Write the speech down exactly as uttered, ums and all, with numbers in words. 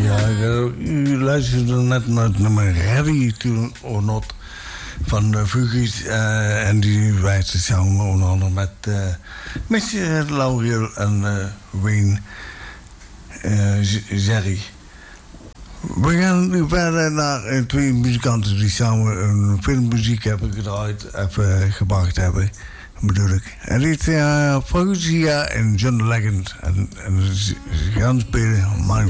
Ja, u luisterde net naar het nummer Ready to or Not van de Fugees. Uh, en die wijst het samen onder andere met, uh, met uh, Laurel en uh, Wayne uh, Jerry. We gaan nu verder naar uh, twee muzikanten die samen een filmmuziek hebben gedraaid, even gebracht hebben, bedoel ik. En dit is uh, Fausia en John Legend. En, en ze gaan spelen My